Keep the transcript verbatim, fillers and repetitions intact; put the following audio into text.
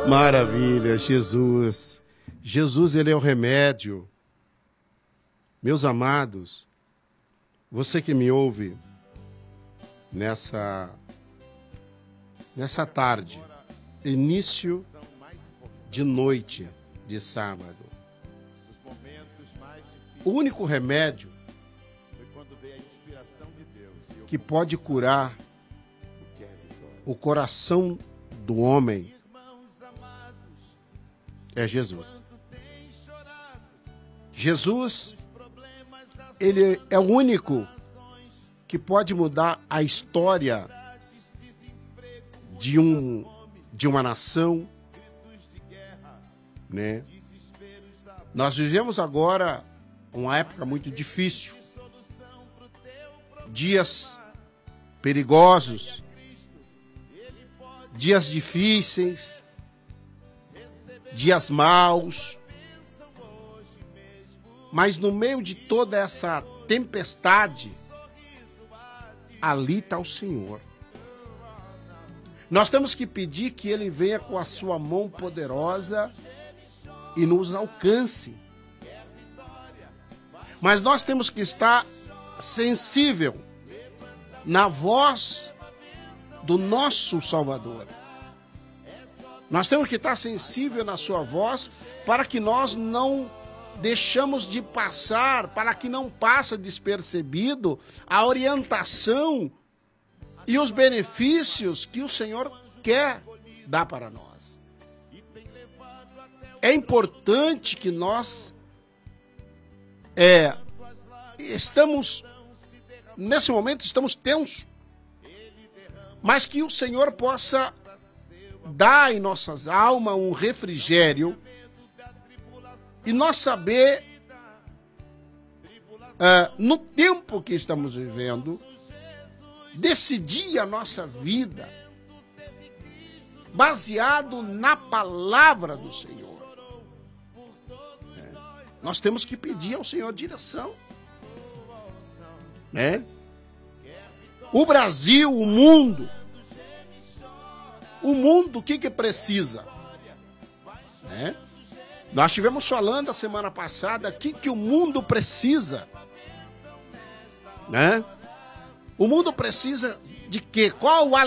Maravilha, Jesus. Jesus, ele é o remédio. Meus amados, você que me ouve nessa, nessa tarde, início de noite de sábado, o único remédio que pode curar o coração do homem é Jesus. Jesus, ele é o único que pode mudar a história de um de uma nação, né? Nós vivemos agora uma época muito difícil, dias perigosos, dias difíceis, dias maus, mas no meio de toda essa tempestade, ali está o Senhor. Nós temos que pedir que Ele venha com a sua mão poderosa e nos alcance. Mas nós temos que estar sensível na voz do nosso Salvador. Nós temos que estar sensível na sua voz para que nós não deixamos de passar, para que não passe despercebido a orientação e os benefícios que o Senhor quer dar para nós. É importante que nós é, estamos, nesse momento estamos tensos, mas que o Senhor possa dar em nossas almas um refrigério e nós saber, uh, no tempo que estamos vivendo, decidir a nossa vida baseado na palavra do Senhor. É. Nós temos que pedir ao Senhor direção. Né? O Brasil, o mundo, o mundo, o que que precisa? Né? Nós estivemos falando a semana passada o que que o mundo precisa, né? O mundo precisa de quê? Qual o